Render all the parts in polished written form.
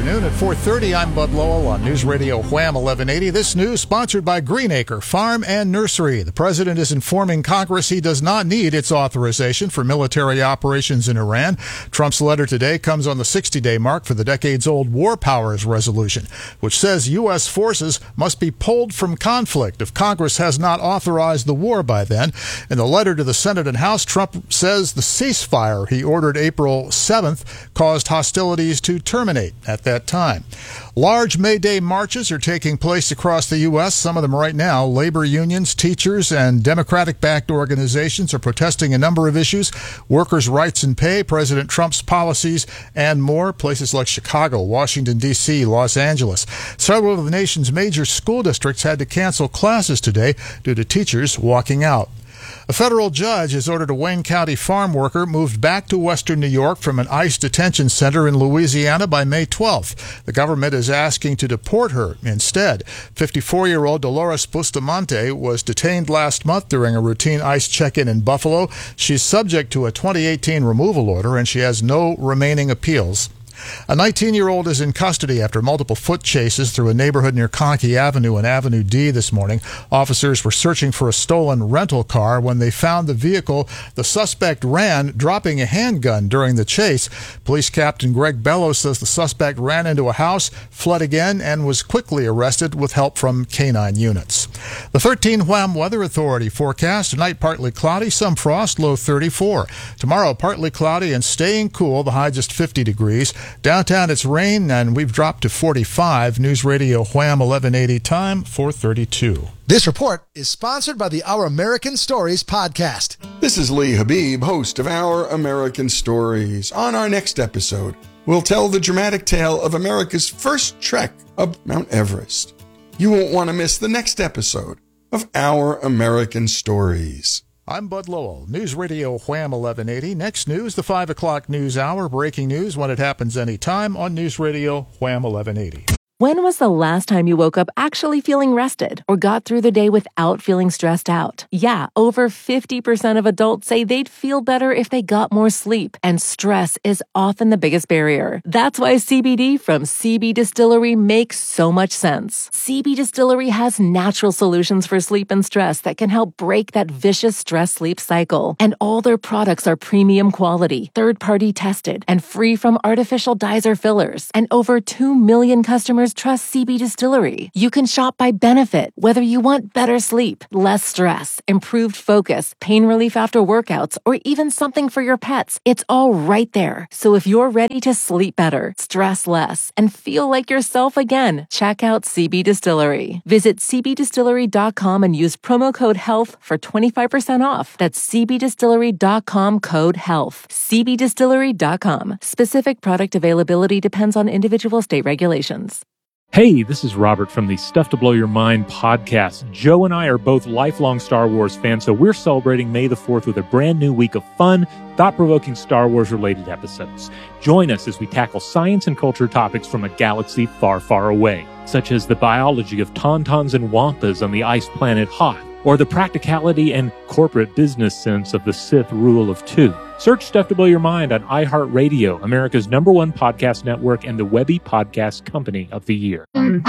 afternoon at 4:30. I'm Bud Lowell on News Radio Wham 1180. This news sponsored by Greenacre Farm and Nursery. The president is informing Congress he does not need its authorization for military operations in Iran. Trump's letter today comes on the 60-day mark for the decades-old War Powers Resolution, which says U.S. forces must be pulled from conflict if Congress has not authorized the war by then. In the letter to the Senate and House, Trump says the ceasefire he ordered April 7th caused hostilities to terminate at that time. Large May Day marches are taking place across the U.S., some of them right now. Labor unions, teachers, and Democratic-backed organizations are protesting a number of issues: workers' rights and pay, President Trump's policies, and more. Places like Chicago, Washington, D.C., Los Angeles. Several of the nation's major school districts had to cancel classes today due to teachers walking out. A federal judge has ordered a Wayne County farm worker moved back to western New York from an ICE detention center in Louisiana by May 12th. The government is asking to deport her instead. 54-year-old Dolores Bustamante was detained last month during a routine ICE check-in in Buffalo. She's subject to a 2018 removal order, and she has no remaining appeals. A 19-year-old is in custody after multiple foot chases through a neighborhood near Conkey Avenue and Avenue D this morning. Officers were searching for a stolen rental car when they found the vehicle. The suspect ran, dropping a handgun during the chase. Police Captain Greg Bellows says the suspect ran into a house, fled again, and was quickly arrested with help from canine units. The 13 Wham Weather Authority forecast: tonight partly cloudy, some frost, low 34. Tomorrow partly cloudy and staying cool, the high just 50 degrees. Downtown, it's rain, and we've dropped to 45. News Radio Wham 1180, time 4:32. This report is sponsored by the Our American Stories podcast. This is Lee Habib, host of Our American Stories. On our next episode, we'll tell the dramatic tale of America's first trek up Mount Everest. You won't want to miss the next episode of Our American Stories. I'm Bud Lowell, News Radio Wham 1180. Next news, the 5 o'clock news hour. Breaking news when it happens anytime on News Radio Wham 1180. When was the last time you woke up actually feeling rested or got through the day without feeling stressed out? Yeah, over 50% of adults say they'd feel better if they got more sleep, and stress is often the biggest barrier. That's why CBD from CB Distillery makes so much sense. CB Distillery has natural solutions for sleep and stress that can help break that vicious stress-sleep cycle. And all their products are premium quality, third-party tested, and free from artificial dyes or fillers. And over 2 million customers trust CB Distillery. You can shop by benefit, whether you want better sleep, less stress, improved focus, pain relief after workouts, or even something for your pets. It's all right there. So if you're ready to sleep better, stress less, and feel like yourself again, check out CB Distillery. Visit cbdistillery.com and use promo code HEALTH for 25% off. That's cbdistillery.com, code HEALTH. cbdistillery.com. Specific product availability depends on individual state regulations. Hey, this is Robert from the Stuff to Blow Your Mind podcast. Joe and I are both lifelong Star Wars fans, so we're celebrating May the 4th with a brand new week of fun, thought-provoking Star Wars-related episodes. Join us as we tackle science and culture topics from a galaxy far, far away, such as the biology of tauntauns and wampas on the ice planet Hoth, or the practicality and corporate business sense of the Sith rule of two. Search Stuff to Blow Your Mind on iHeartRadio, America's #1 podcast network and the Webby Podcast Company of the Year.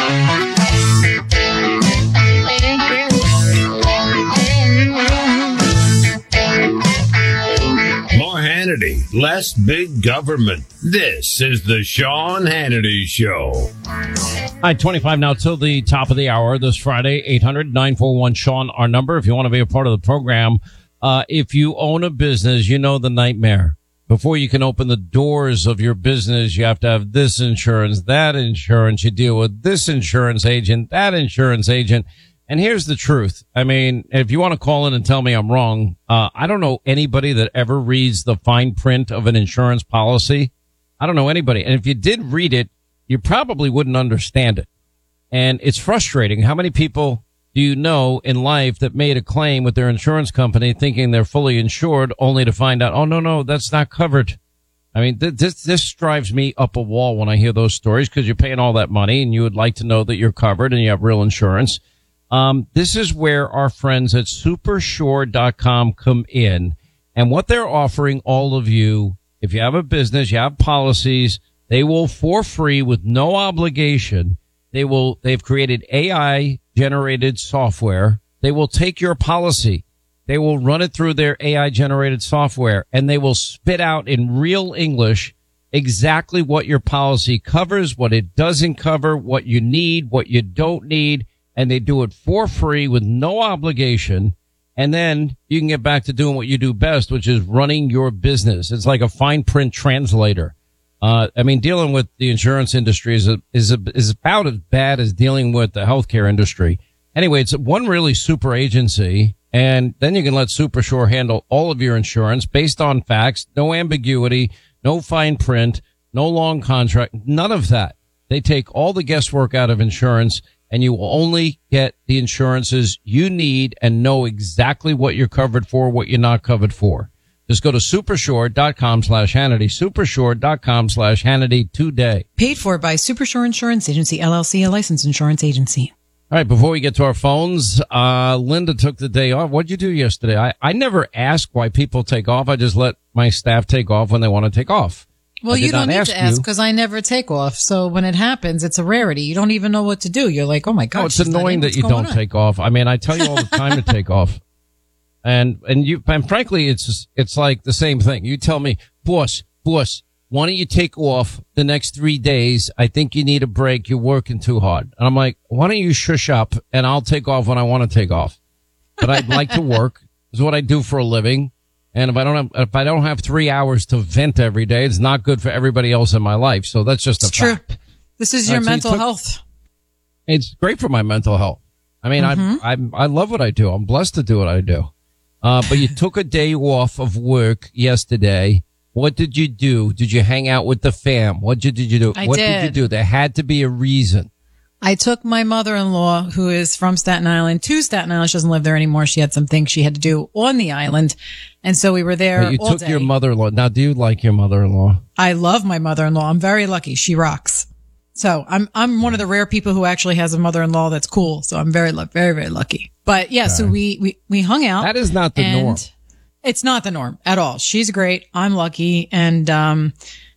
More Hannity, less big government. This is the Sean Hannity Show. All right, 25 now till the top of the hour this Friday. 800-941-SEAN, our number if you want to be a part of the program. If you own a business, you know the nightmare. Before you can open the doors of your business, you have to have this insurance, that insurance. You deal with this insurance agent, that insurance agent. And here's the truth. I mean, if you want to call in and tell me I'm wrong, I don't know anybody that ever reads the fine print of an insurance policy. I don't know anybody. And if you did read it, you probably wouldn't understand it. And it's frustrating. How many people do you know in life that made a claim with their insurance company thinking they're fully insured only to find out, oh, no, that's not covered? I mean, this drives me up a wall when I hear those stories, because you're paying all that money and you would like to know that you're covered and you have real insurance. This is where our friends at Supersure.com come in, and what they're offering all of you, if you have a business, you have policies, They will, for free, with no obligation, they've created AI generated software. They will take your policy. They will run it through their AI generated software, and they will spit out in real English exactly what your policy covers, what it doesn't cover, what you need, what you don't need. And they do it for free with no obligation. And then you can get back to doing what you do best, which is running your business. It's like a fine print translator. Dealing with the insurance industry is about as bad as dealing with the healthcare industry. Anyway, it's one really super agency, and then you can let Supershore handle all of your insurance based on facts, no ambiguity, no fine print, no long contract, none of that. They take all the guesswork out of insurance, and you will only get the insurances you need and know exactly what you're covered for, what you're not covered for. Just go to supershore.com/Hannity, supershore.com/Hannity today. Paid for by Supershore Insurance Agency, LLC, a licensed insurance agency. All right, before we get to our phones, Linda took the day off. What'd you do yesterday? I never ask why people take off. I just let my staff take off when they want to take off. Well, you don't need to ask because I never take off. So when it happens, it's a rarity. You don't even know what to do. You're like, oh my God. No, it's annoying that you don't take off. I mean, I tell you all the time to take off. And frankly, it's like the same thing. You tell me, boss, why don't you take off the next 3 days? I think you need a break. You're working too hard. And I'm like, why don't you shush up and I'll take off when I want to take off. But I'd like to work. This is what I do for a living. And if I don't have 3 hours to vent every day, it's not good for everybody else in my life. So that's just a fact. True. This is your mental health. It's great for my mental health. I mean, I love what I do. I'm blessed to do what I do. But you took a day off of work yesterday. What did you do? Did you hang out with the fam? What did you do? What did you do? There had to be a reason. I took my mother-in-law, who is from Staten Island, to Staten Island. She doesn't live there anymore. She had some things she had to do on the island. And so we were there all day. You took your mother-in-law. Now, do you like your mother-in-law? I love my mother-in-law. I'm very lucky. She rocks. So I'm one of the rare people who actually has a mother-in-law that's cool. So I'm very, very lucky. But yeah, so we hung out. That is not the norm. It's not the norm at all. She's great. I'm lucky. And,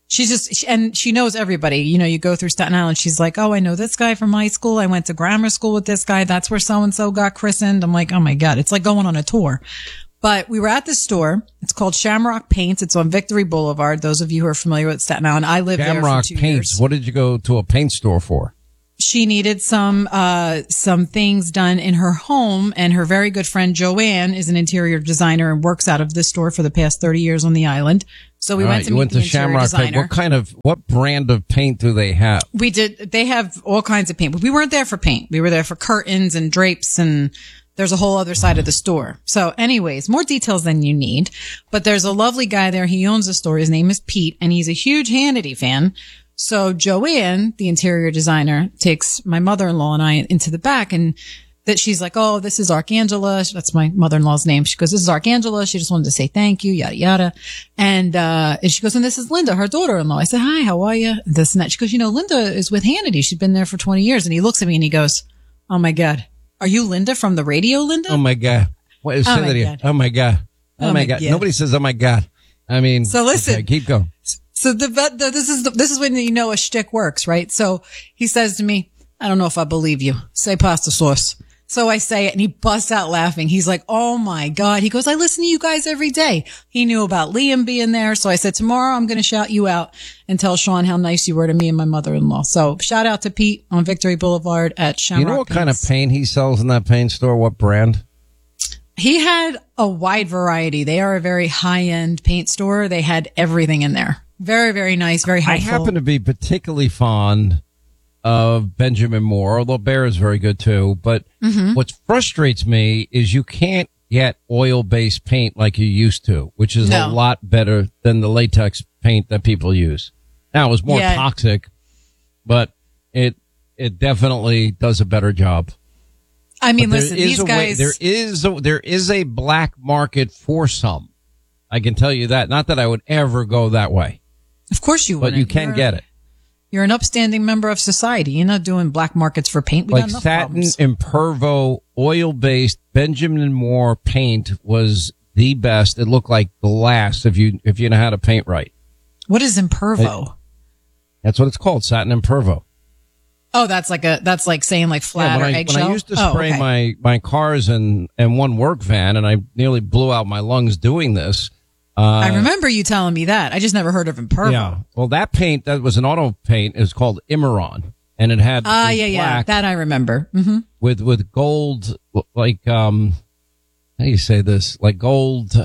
she knows everybody. You know, you go through Staten Island. She's like, oh, I know this guy from high school. I went to grammar school with this guy. That's where so-and-so got christened. I'm like, oh my God. It's like going on a tour. But we were at this store. It's called Shamrock Paints. It's on Victory Boulevard. Those of you who are familiar with Staten Island, I lived there for 2 years. Shamrock Paints. What did you go to a paint store for? She needed some things done in her home, and her very good friend Joanne is an interior designer and works out of this store for the past 30 years on the island. So we went to meet the interior designer. What brand of paint do they have? They have all kinds of paint, but we weren't there for paint. We were there for curtains and drapes, and there's a whole other side of the store. So anyways, more details than you need, but there's a lovely guy there. He owns the store. His name is Pete, and he's a huge Hannity fan. So Joanne, the interior designer, takes my mother-in-law and I into the back, and that she's like, oh, this is Archangela. That's my mother-in-law's name. She goes, this is Archangela. She just wanted to say thank you, yada, yada. And she goes, and this is Linda, her daughter-in-law. I said, hi, how are you? This and that. She goes, Linda is with Hannity. She's been there for 20 years. And he looks at me and he goes, oh my God. Are you Linda from the radio, Linda? Oh my God. What is that again? Oh my God. Oh my God. Nobody says, oh my God. I mean, so listen, okay, keep going. So this is when you know a shtick works, right? So he says to me, I don't know if I believe you. Say pasta sauce. So I say it and he busts out laughing. He's like, oh my God. He goes, I listen to you guys every day. He knew about Liam being there. So I said, tomorrow I'm going to shout you out and tell Sean how nice you were to me and my mother-in-law. So shout out to Pete on Victory Boulevard at Shamrock. You know what kind of paint he sells in that paint store? What brand? He had a wide variety. They are a very high-end paint store. They had everything in there. Very, very nice. Very helpful. I happen to be particularly fond of Benjamin Moore, although Bear is very good too. But what frustrates me is you can't get oil-based paint like you used to, which is a lot better than the latex paint that people use. Now, it was more toxic, but it definitely does a better job. I mean, listen, these guys. There is a black market for some. I can tell you that. Not that I would ever go that way. Of course you would. But you can get it. You're an upstanding member of society. You're not doing black markets for paint. Like Satin Impervo oil-based Benjamin Moore paint was the best. It looked like glass if you know how to paint right. What is Impervo? That's what it's called, satin and pervo. Oh, that's like saying like flat or eggshell. When I used to spray my cars and one work van, and I nearly blew out my lungs doing this. I remember you telling me that. I just never heard of Impervo. Yeah. Well, that paint, that was an auto paint, is called Immeron. And it had yeah. That I remember. Mm-hmm. With gold, like, how do you say this? Like gold,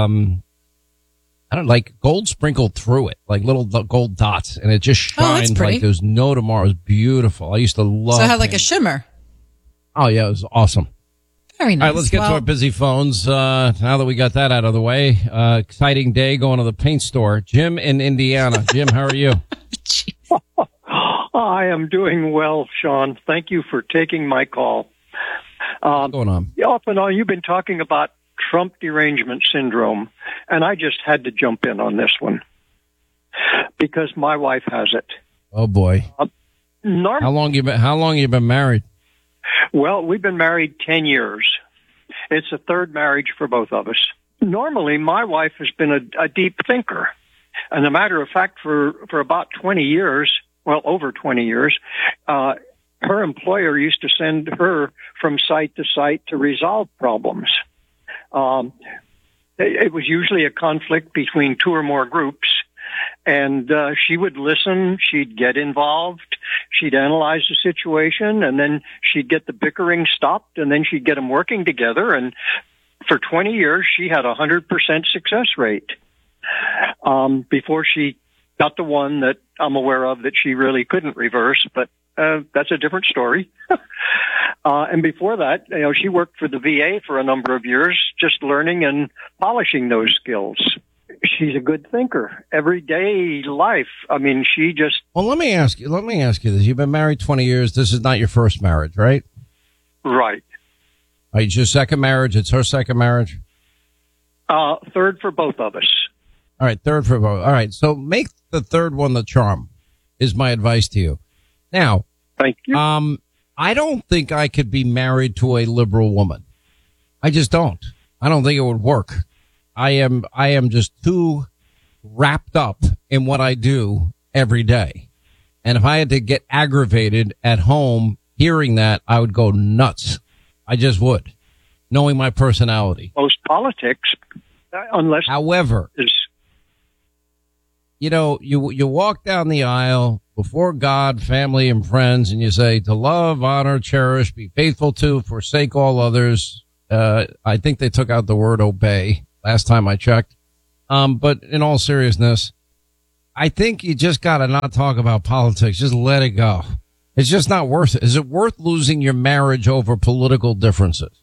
like gold sprinkled through it, like little gold dots, and it just shined like there's no tomorrow. It was beautiful. I used to love it. So it had like a shimmer. Oh, yeah, it was awesome. Very nice. All right, let's get to our busy phones. Now that we got that out of the way, exciting day going to the paint store. Jim in Indiana. Jim, how are you? I am doing well, Sean. Thank you for taking my call. What's going on? Off and on, you've been talking about Trump derangement syndrome, and I just had to jump in on this one because my wife has it. Oh boy! How long you been married? Well, we've been married 10 years. It's a third marriage for both of us. Normally, my wife has been a deep thinker, and a matter of fact, for about 20 years, well, over 20 years, her employer used to send her from site to site to resolve problems. It was usually a conflict between two or more groups, and she would listen, she'd get involved, she'd analyze the situation, and then she'd get the bickering stopped, and then she'd get them working together, and for 20 years, she had a 100% success rate before she got the one that I'm aware of that she really couldn't reverse, but that's a different story. And before that, she worked for the VA for a number of years, just learning and polishing those skills. She's a good thinker. Everyday life. I mean, she just... Well, let me ask you this. You've been married 20 years. This is not your first marriage, right? Right. It's your second marriage. It's her second marriage? Third for both of us. All right, third for both. All right, so make the third one the charm, is my advice to you. Now, thank you. I don't think I could be married to a liberal woman. I just don't. I don't think it would work. I am just too wrapped up in what I do every day. And if I had to get aggravated at home hearing that, I would go nuts. I just would, knowing my personality. Most politics, unless... However, you walk down the aisle before God, family, and friends, and you say, to love, honor, cherish, be faithful to, forsake all others. I think they took out the word obey last time I checked. But in all seriousness, I think you just got to not talk about politics. Just let it go. It's just not worth it. Is it worth losing your marriage over political differences?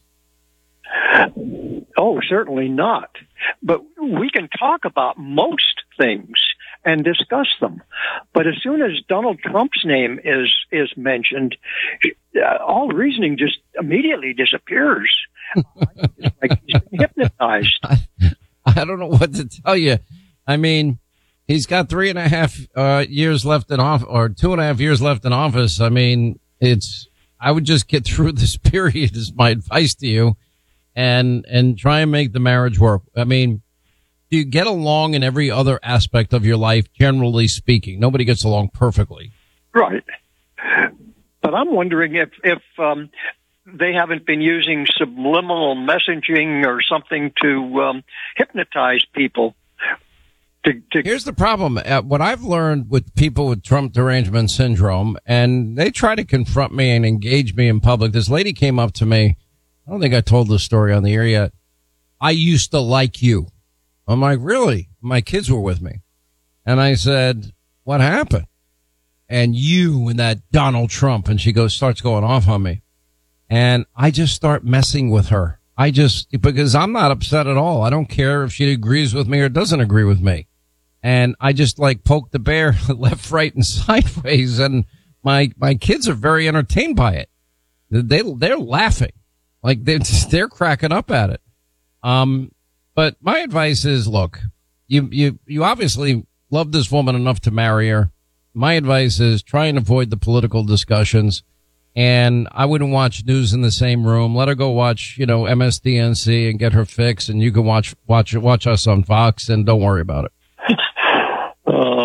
Oh, certainly not. But we can talk about most things and discuss them. But as soon as Donald Trump's name is mentioned, all reasoning just immediately disappears. It's like he's been hypnotized. I don't know what to tell you. I mean, he's got 3.5 years left in office, or 2.5 years left in office. I mean, I would just get through this period is my advice to you, and try and make the marriage work. I mean, do you get along in every other aspect of your life, generally speaking? Nobody gets along perfectly. Right. But I'm wondering if they haven't been using subliminal messaging or something to hypnotize people. Here's the problem. What I've learned with people with Trump derangement syndrome, and they try to confront me and engage me in public. This lady came up to me. I don't think I told this story on the air yet. I used to like you. I'm like, really? My kids were with me. And I said, what happened? And you and that Donald Trump. And she starts going off on me. And I just start messing with her. Because I'm not upset at all. I don't care if she agrees with me or doesn't agree with me. And I just poke the bear left, right, and sideways. And my kids are very entertained by it. They're laughing. Like they're cracking up at it. But my advice is, look, you obviously love this woman enough to marry her. My advice is try and avoid the political discussions. And I wouldn't watch news in the same room. Let her go watch, MSDNC and get her fix. And you can watch us on Fox, and don't worry about it.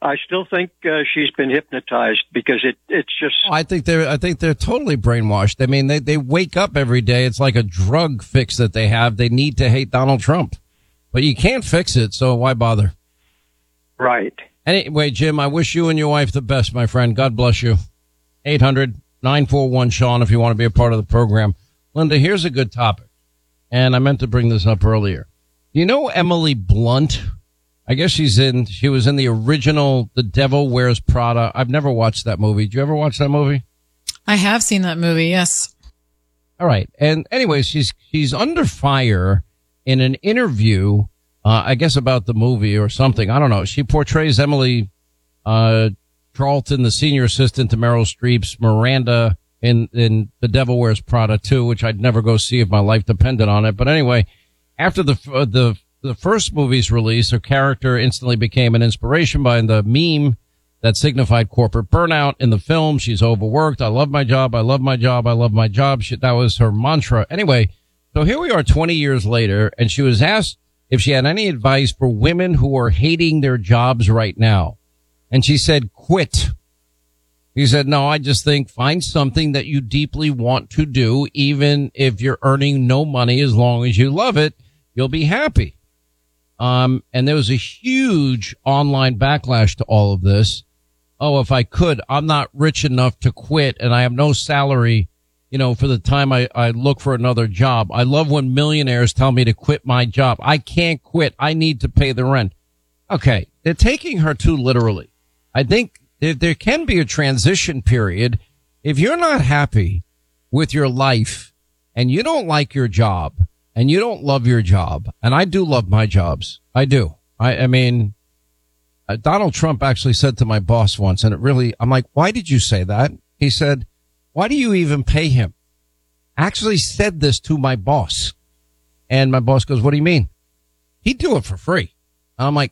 I still think she's been hypnotized because it's just. I think they're totally brainwashed. I mean, they wake up every day. It's like a drug fix that they have. They need to hate Donald Trump, but you can't fix it. So why bother? Right. Anyway, Jim, I wish you and your wife the best, my friend. God bless you. 800-941-SEAN if you want to be a part of the program. Linda, here's a good topic. And I meant to bring this up earlier. You know Emily Blunt? I guess she was in the original The Devil Wears Prada. I've never watched that movie. Did you ever watch that movie? I have seen that movie, yes. All right. And anyways, she's under fire in an interview, I guess about the movie or something. I don't know. She portrays Emily Charlton, the senior assistant to Meryl Streep's Miranda in The Devil Wears Prada 2, which I'd never go see if my life depended on it. But anyway, after the first movie's release, her character instantly became an inspiration by the meme that signified corporate burnout in the film. She's overworked. I love my job. I love my job. I love my job. That was her mantra. Anyway, so here we are 20 years later, and she was asked if she had any advice for women who are hating their jobs right now. And she said, quit. He said, no, I just think find something that you deeply want to do, even if you're earning no money. As long as you love it, you'll be happy. And there was a huge online backlash to all of this. Oh, if I could, I'm not rich enough to quit, and I have no salary, for the time I look for another job. I love when millionaires tell me to quit my job. I can't quit. I need to pay the rent. Okay, they're taking her too literally. I think there can be a transition period. If you're not happy with your life and you don't like your job and you don't love your job, and I do love my jobs. I do. I mean, Donald Trump actually said to my boss once, and I'm like, why did you say that? He said, why do you even pay him? Actually said this to my boss. And my boss goes, what do you mean? He'd do it for free. And I'm like,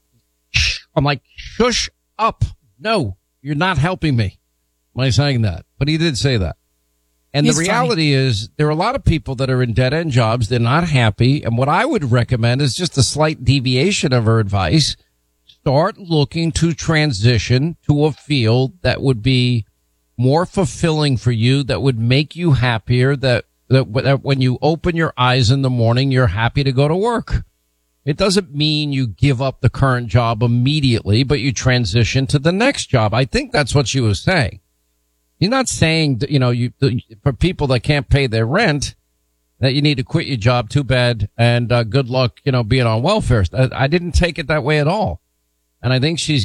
shush up. No, you're not helping me by saying that. But he did say that. And the reality is there are a lot of people that are in dead-end jobs. They're not happy. And what I would recommend is just a slight deviation of her advice. Start looking to transition to a field that would be more fulfilling for you, that would make you happier, that when you open your eyes in the morning, you're happy to go to work. It doesn't mean you give up the current job immediately, but you transition to the next job. I think that's what she was saying. You're not saying that, for people that can't pay their rent, that you need to quit your job. Too bad. And, good luck, being on welfare. I didn't take it that way at all. And I think she's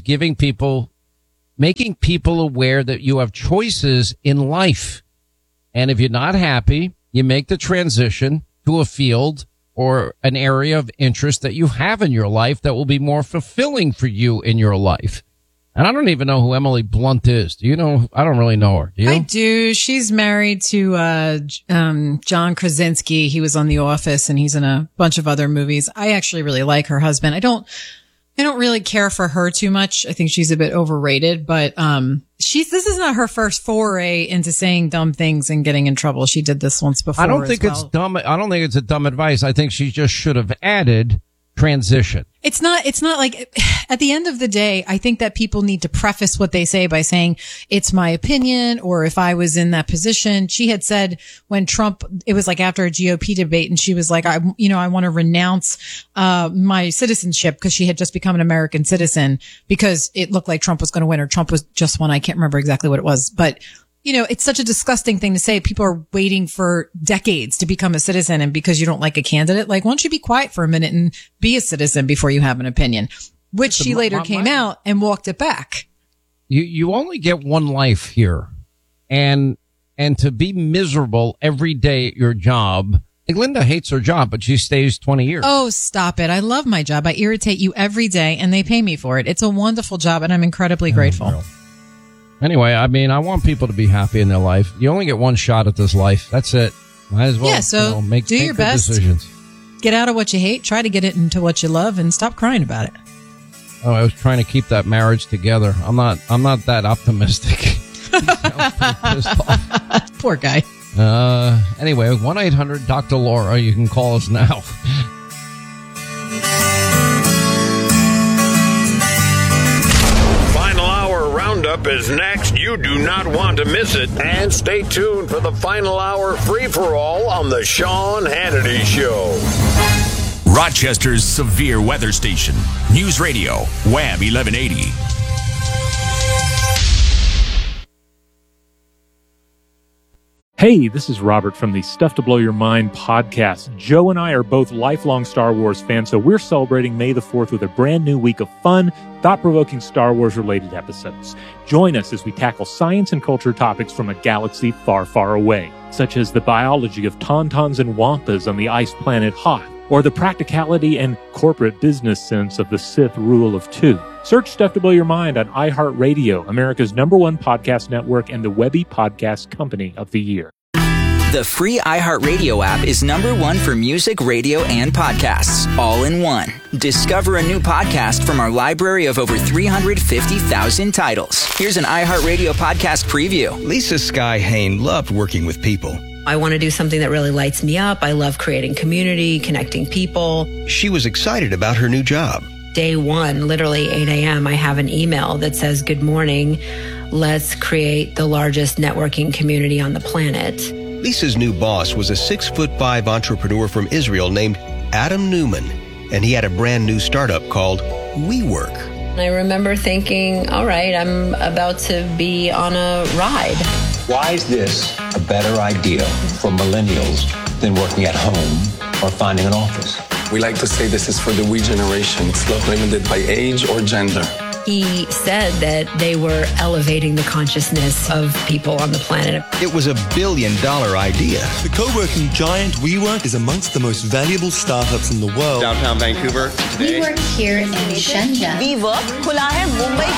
making people aware that you have choices in life. And if you're not happy, you make the transition to a field or an area of interest that you have in your life that will be more fulfilling for you in your life. And I don't even know who Emily Blunt is. Do you know? I don't really know her. Do you? I do. She's married to John Krasinski. He was on The Office, and he's in a bunch of other movies. I actually really like her husband. I don't really care for her too much. I think she's a bit overrated, but this is not her first foray into saying dumb things and getting in trouble. She did this once before. I don't think it's dumb. I don't think it's a dumb advice. I think she just should have added transition. It's not like, at the end of the day, I think that people need to preface what they say by saying it's my opinion, or if I was in that position. She had said when Trump, it was like after a GOP debate, and she was like, I want to renounce my citizenship, because she had just become an American citizen because it looked like Trump was going to win, or Trump was just won. I can't remember exactly what it was, but it's such a disgusting thing to say. People are waiting for decades to become a citizen. And because you don't like a candidate, why don't you be quiet for a minute and be a citizen before you have an opinion, which she later came out and walked it back. You only get one life here. And to be miserable every day at your job. Like Linda hates her job, but she stays 20 years. Oh, stop it. I love my job. I irritate you every day, and they pay me for it. It's a wonderful job, and I'm incredibly grateful. Anyway, I mean, I want people to be happy in their life. You only get one shot at this life. That's it. Might as well. Yeah, so make your best. Decisions. Get out of what you hate. Try to get it into what you love, and stop crying about it. Oh, I was trying to keep that marriage together. I'm not that optimistic. Pissed off. Poor guy. Anyway, 1-800-Dr. Laura. You can call us now. Up is next. You do not want to miss it. And stay tuned for the final hour free-for-all on the Sean Hannity Show. Rochester's severe weather station. News Radio, Wham 1180. Hey, this is Robert from the Stuff to Blow Your Mind podcast. Joe and I are both lifelong Star Wars fans, so we're celebrating May the 4th with a brand new week of fun, thought-provoking Star Wars-related episodes. Join us as we tackle science and culture topics from a galaxy far, far away, such as the biology of tauntauns and wampas on the ice planet Hoth, or the practicality and corporate business sense of the Sith rule of two. Search Stuff to Blow Your Mind on iHeartRadio, America's #1 podcast network and the Webby Podcast Company of the Year. The free iHeartRadio app is #1 for music, radio, and podcasts, all in one. Discover a new podcast from our library of over 350,000 titles. Here's an iHeartRadio podcast preview. Lisa Sky Hain loved working with people. I want to do something that really lights me up. I love creating community, connecting people. She was excited about her new job. Day one, literally 8 a.m., I have an email that says, "Good morning. Let's create the largest networking community on the planet." Lisa's new boss was a 6'5" entrepreneur from Israel named Adam Newman, and he had a brand new startup called WeWork. I remember thinking, all right, I'm about to be on a ride. Why is this a better idea for millennials than working at home or finding an office? We like to say this is for the we generation. It's not limited by age or gender. He said that they were elevating the consciousness of people on the planet. It was $1 billion idea. The co-working giant WeWork is amongst the most valuable startups in the world. Downtown Vancouver. We work here in Shenzhen. WeWork खुला है मुंबई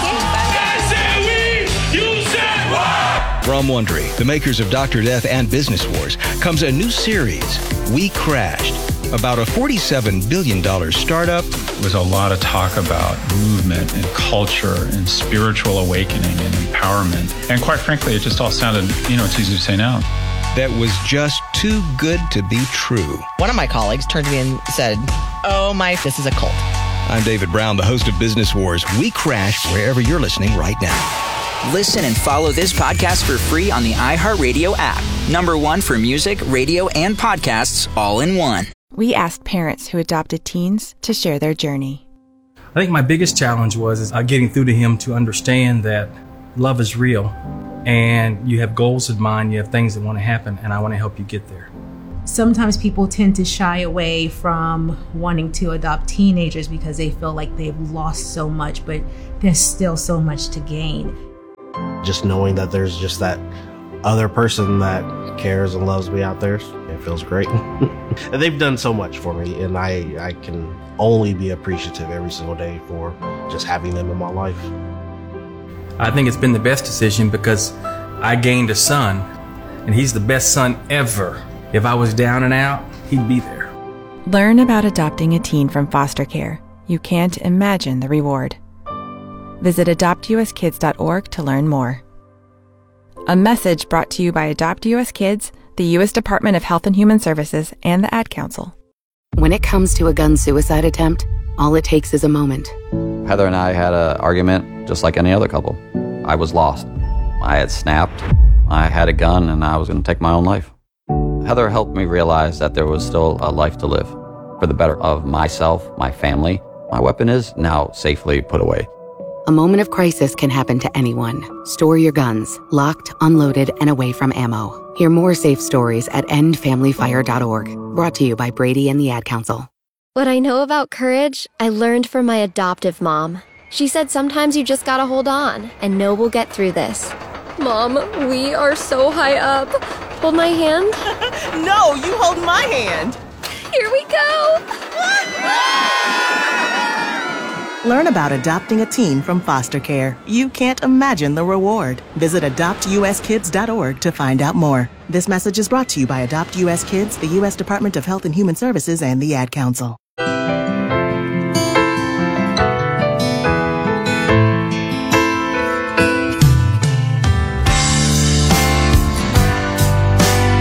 के। From Wondery, the makers of Dr. Death and Business Wars, comes a new series, We Crashed, about a $47 billion startup. There was a lot of talk about movement and culture and spiritual awakening and empowerment. And quite frankly, it just all sounded, it's easy to say now. That was just too good to be true. One of my colleagues turned to me and said, this is a cult. I'm David Brown, the host of Business Wars. We Crashed wherever you're listening right now. Listen and follow this podcast for free on the iHeartRadio app. #1 for music, radio, and podcasts, all in one. We asked parents who adopted teens to share their journey. I think my biggest challenge was getting through to him to understand that love is real and you have goals in mind, you have things that want to happen, and I want to help you get there. Sometimes people tend to shy away from wanting to adopt teenagers because they feel like they've lost so much, but there's still so much to gain. Just knowing that there's just that other person that cares and loves me out there, it feels great. And they've done so much for me, and I can only be appreciative every single day for just having them in my life. I think it's been the best decision because I gained a son, and he's the best son ever. If I was down and out, he'd be there. Learn about adopting a teen from foster care. You can't imagine the reward. Visit adoptuskids.org to learn more. A message brought to you by Adopt US Kids, the U.S. Department of Health and Human Services, and the Ad Council. When it comes to a gun suicide attempt, all it takes is a moment. Heather and I had an argument just like any other couple. I was lost. I had snapped. I had a gun and I was going to take my own life. Heather helped me realize that there was still a life to live for the better of myself, my family. My weapon is now safely put away. A moment of crisis can happen to anyone. Store your guns, locked, unloaded, and away from ammo. Hear more safe stories at endfamilyfire.org. Brought to you by Brady and the Ad Council. What I know about courage, I learned from my adoptive mom. She said sometimes you just gotta hold on and know we'll get through this. Mom, we are so high up. Hold my hand. No, you hold my hand. Here we go. Learn about adopting a teen from foster care. You can't imagine the reward. Visit adoptuskids.org to find out more. This message is brought to you by Adopt US Kids, the U.S. Department of Health and Human Services, and the Ad Council.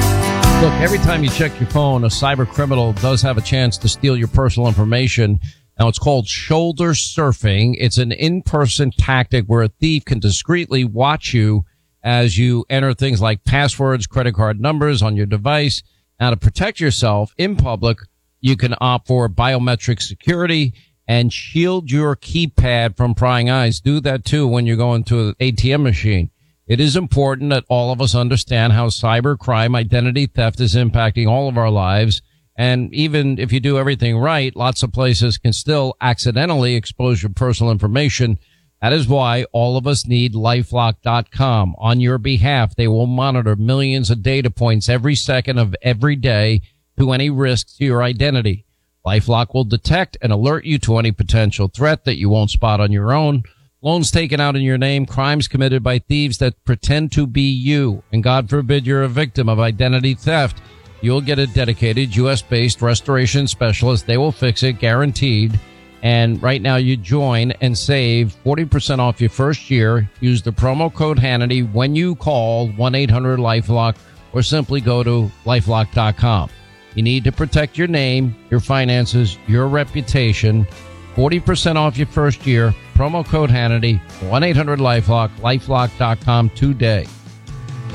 Look, every time you check your phone, a cyber criminal does have a chance to steal your personal information. Now, it's called shoulder surfing. It's an in-person tactic where a thief can discreetly watch you as you enter things like passwords, credit card numbers on your device. Now, to protect yourself in public, you can opt for biometric security and shield your keypad from prying eyes. Do that, too, when you're going to an ATM machine. It is important that all of us understand how cybercrime, identity theft is impacting all of our lives. And even if you do everything right, lots of places can still accidentally expose your personal information. That is why all of us need LifeLock.com. On your behalf, they will monitor millions of data points every second of every day to any risks to your identity. LifeLock will detect and alert you to any potential threat that you won't spot on your own. Loans taken out in your name, crimes committed by thieves that pretend to be you, and God forbid you're a victim of identity theft. You'll get a dedicated U.S.-based restoration specialist. They will fix it, guaranteed. And right now you join and save 40% off your first year. Use the promo code Hannity when you call 1-800-LifeLock or simply go to LifeLock.com. You need to protect your name, your finances, your reputation. 40% off your first year. Promo code Hannity, 1-800-LifeLock, LifeLock.com today.